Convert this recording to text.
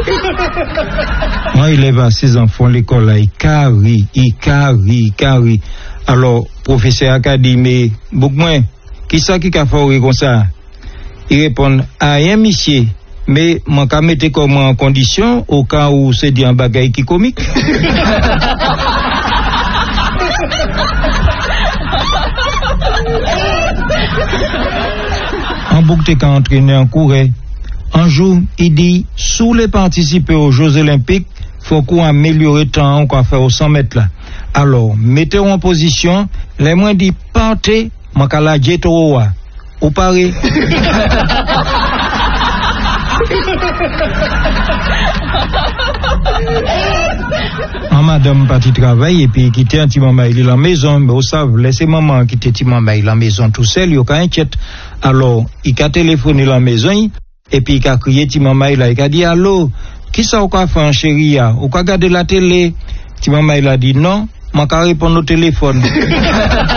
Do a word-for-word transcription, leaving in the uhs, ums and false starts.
Moi, il élève à ses enfants l'école là, il carry, il carry, il carry. Alors, professeur a dit, mais, beaucoup moins, qui ça qui a fait comme ça? Il répond, ah, rien, monsieur, mais, moi, qu'à mettre comme en condition, au cas où c'est dit un bagage qui comique. En boucle qu'à entraîner en courait. Un jour, il dit, sous les participants aux Jeux Olympiques, faut qu'on améliore le temps qu'on fait aux cent mètres là. Alors, mettez-vous en position, les moins dit, partez, moi qu'à la jet au ou paré. En madame parti travail et puis quitter un petit maman il est la maison, mais vous savez, laissez maman quitter petit maman il la maison tout seul, il y a aucun inquiète. Alors, il a téléphoné la maison et puis il a crié petit maman il a, il a dit allô, qui ça ou quoi fait chérie, ou quoi garder la télé? Petit maman il a dit non, moi qu'à répondre au téléphone.